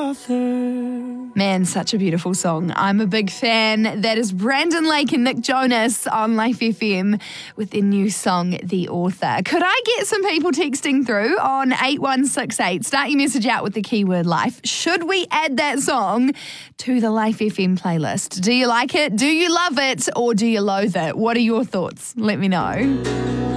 author. Man, such a beautiful song. I'm a big fan. That is Brandon Lake and Nick Jonas on Life FM with their new song, The Author. Could I get some people texting through on 8168? Start your message out with the keyword life. Should we add that song to the Life FM playlist? Do you like it? Do you love it? Or do you loathe it? What are your thoughts? Let me know.